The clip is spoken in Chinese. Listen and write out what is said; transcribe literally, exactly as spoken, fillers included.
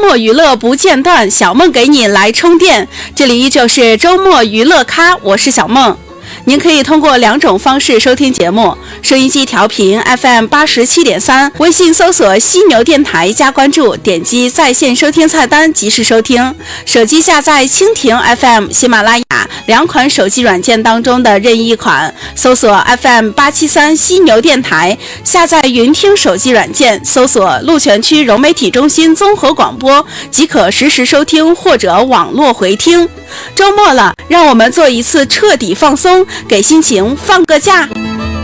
末娱乐不间断，小梦给你来充电。这里依旧是周末娱乐咖，我是小梦。您可以通过两种方式收听节目：收音机调频 F M 八十七点三，微信搜索犀牛电台加关注，点击在线收听菜单及时收听；手机下载蜻蜓 F M、喜马拉雅两款手机软件当中的任意一款，搜索 F M 八七三犀牛电台，下载云听手机软件，搜索鹿泉区融媒体中心综合广播，即可实时收听或者网络回听。周末了，让我们做一次彻底放松，给心情放个假。